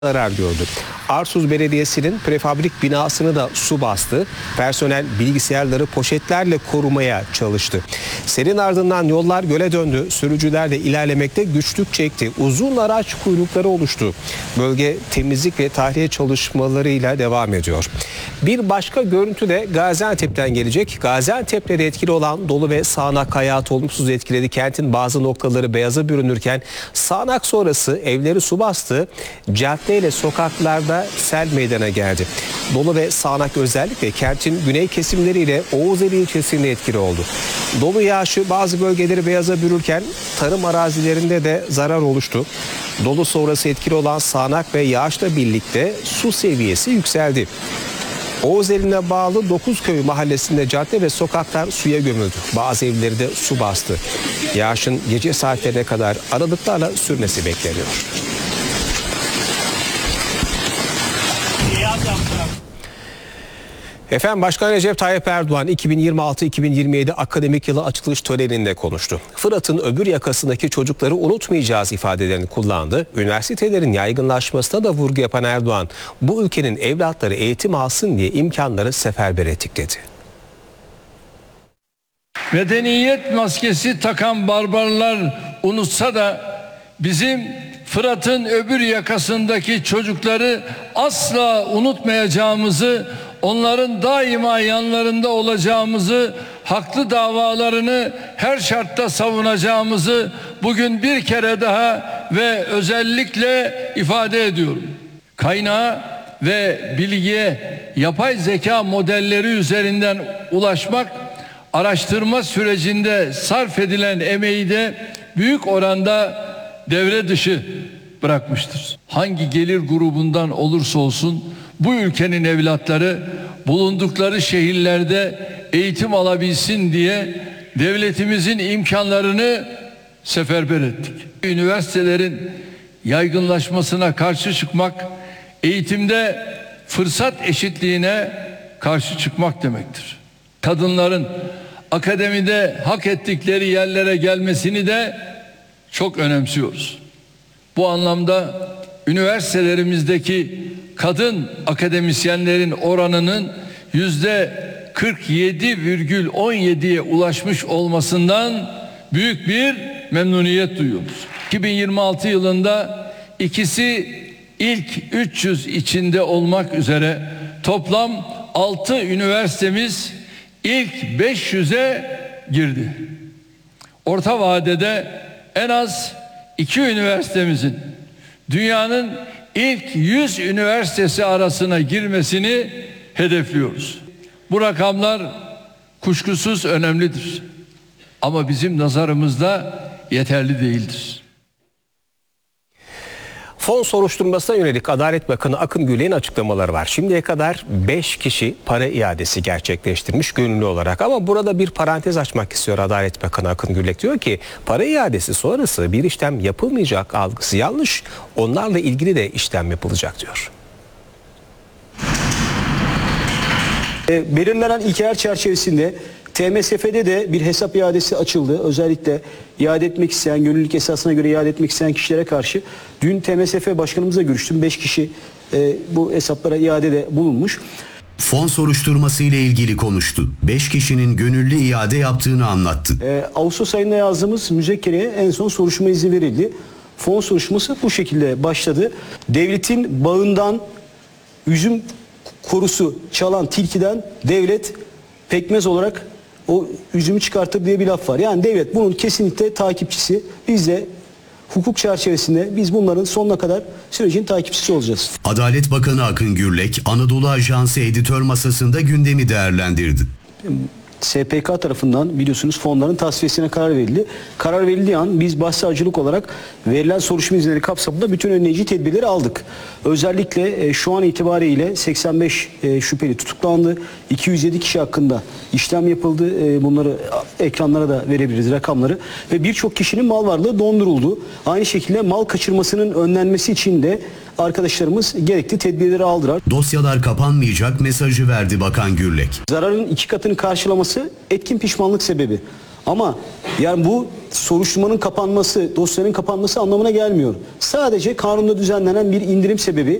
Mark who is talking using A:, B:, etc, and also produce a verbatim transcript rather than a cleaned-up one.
A: zarar gördü. Arsuz Belediyesi'nin prefabrik binasını da su bastı. Personel bilgisayarları poşetlerle korumaya çalıştı. Selin ardından yollar göle döndü. Sürücüler de ilerlemekte güçlük çekti. Uzun araç kuyrukları oluştu. Bölge temizlik ve tahliye çalışmalarıyla devam ediyor. Bir başka görüntü de Gaziantep'ten gelecek. Gaziantep'te de etkili olan dolu ve sağanak hayatı olumsuz etkiledi. Kentin bazı noktaları beyaza bürünürken sağanak sonrası evleri su bastı. Cadde ile sokaklarda sel meydana geldi. Dolu ve sağanak özellikle kentin güney kesimleriyle Oğuzeli ilçesinde etkili oldu. Dolu yağışı bazı bölgeleri beyaza bürürken tarım arazilerinde de zarar oluştu. Dolu sonrası etkili olan sağanak ve yağışla birlikte su seviyesi yükseldi. Oğuzeli'ne bağlı Dokuzköy mahallesinde cadde ve sokaklar suya gömüldü. Bazı evleri de su bastı. Yağışın gece saatlerine kadar aralıklarla sürmesi bekleniyor. Efendim Başkan Recep Tayyip Erdoğan iki bin yirmi altı iki bin yirmi yedi akademik yılı açılış töreninde konuştu. Fırat'ın öbür yakasındaki çocukları unutmayacağız ifadelerini kullandı. Üniversitelerin yaygınlaşmasına da vurgu yapan Erdoğan, bu ülkenin evlatları eğitim alsın diye imkanları seferber ettik dedi.
B: Medeniyet maskesi takan barbarlar unutsa da bizim Fırat'ın öbür yakasındaki çocukları asla unutmayacağımızı, onların daima yanlarında olacağımızı, haklı davalarını her şartta savunacağımızı bugün bir kere daha ve özellikle ifade ediyorum. Kaynağa ve bilgiye yapay zeka modelleri üzerinden ulaşmak, araştırma sürecinde sarf edilen emeği de büyük oranda devre dışı bırakmıştır. Hangi gelir grubundan olursa olsun bu ülkenin evlatları bulundukları şehirlerde eğitim alabilsin diye devletimizin imkanlarını seferber ettik. Üniversitelerin yaygınlaşmasına karşı çıkmak, eğitimde fırsat eşitliğine karşı çıkmak demektir. Kadınların akademide hak ettikleri yerlere gelmesini de çok önemsiyoruz. Bu anlamda üniversitelerimizdeki kadın akademisyenlerin oranının yüzde kırk yedi virgül on yediye ulaşmış olmasından büyük bir memnuniyet duyuyoruz. iki bin yirmi altı yılında ikisi ilk üç yüz içinde olmak üzere toplam altı üniversitemiz ilk beş yüze girdi. Orta vadede en az iki üniversitemizin dünyanın ilk yüz üniversitesi arasına girmesini hedefliyoruz. Bu rakamlar kuşkusuz önemlidir. Ama bizim nazarımızda yeterli değildir.
A: Fon soruşturmasına yönelik Adalet Bakanı Akın Gürlek'in açıklamaları var. Şimdiye kadar beş kişi para iadesi gerçekleştirmiş gönüllü olarak. Ama burada bir parantez açmak istiyor Adalet Bakanı Akın Gürlek. Diyor ki para iadesi sonrası bir işlem yapılmayacak algısı yanlış. Onlarla ilgili de işlem yapılacak diyor.
C: E, belirlenen ilkeler çerçevesinde T M S F'de de bir hesap iadesi açıldı. Özellikle iade etmek isteyen, gönüllülük esasına göre iade etmek isteyen kişilere karşı dün T M S F başkanımızla görüştüm. beş kişi e, bu hesaplara iadede bulunmuş.
D: Fon soruşturması ile ilgili konuştu. beş kişinin gönüllü iade yaptığını anlattı.
C: E, Ağustos ayında yazdığımız müzekkereye en son soruşturma izni verildi. Fon soruşturması bu şekilde başladı. Devletin bağından üzüm korusu çalan tilkiden devlet pekmez olarak o üzümü çıkartır diye bir laf var. Yani devlet bunun kesinlikle takipçisi. Biz de hukuk çerçevesinde biz bunların sonuna kadar sürecin takipçisi olacağız.
D: Adalet Bakanı Akın Gürlek, Anadolu Ajansı editör masasında gündemi değerlendirdi.
C: S P K tarafından biliyorsunuz fonların tasfiyesine karar verildi. Karar verildiği an biz başsavcılık olarak verilen soruşturma izinleri kapsamında bütün önleyici tedbirleri aldık. Özellikle e, şu an itibariyle seksen beş e, şüpheli tutuklandı. iki yüz yedi kişi hakkında işlem yapıldı. E, bunları ekranlara da verebiliriz rakamları. Ve birçok kişinin mal varlığı donduruldu. Aynı şekilde mal kaçırmasının önlenmesi için de arkadaşlarımız gerekli tedbirleri aldılar.
D: Dosyalar kapanmayacak mesajı verdi Bakan Gürlek.
C: Zararın iki katını karşılaması etkin pişmanlık sebebi. Ama yani bu soruşturmanın kapanması, dosyanın kapanması anlamına gelmiyor. Sadece kanunda düzenlenen bir indirim sebebi